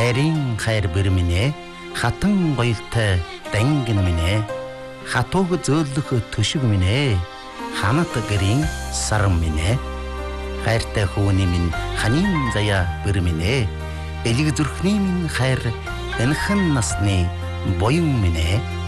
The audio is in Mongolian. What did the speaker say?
хайрын хайр бэр минь хатан гоёлтой дангин минь хатууг зөөлөх төшиг минь ханат гэрийн саран минь хайртай хүүний минь ханийн заяа бэр минь элэг зүрхний минь хайр энхэн насны боён минь